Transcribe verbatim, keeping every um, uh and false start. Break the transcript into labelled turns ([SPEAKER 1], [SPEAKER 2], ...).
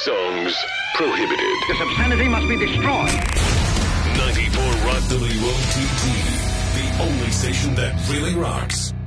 [SPEAKER 1] songs prohibited.
[SPEAKER 2] This obscenity must be destroyed.
[SPEAKER 1] ninety-four Rock W O T T, the only station that really rocks.